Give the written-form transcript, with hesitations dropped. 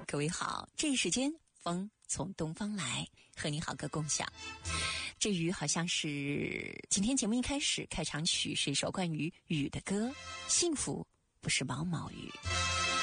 各位好，这一时间风从东方来，和你好歌共享。这雨好像是今天节目一开始开场曲，是一首关于雨的歌，幸福不是毛毛雨。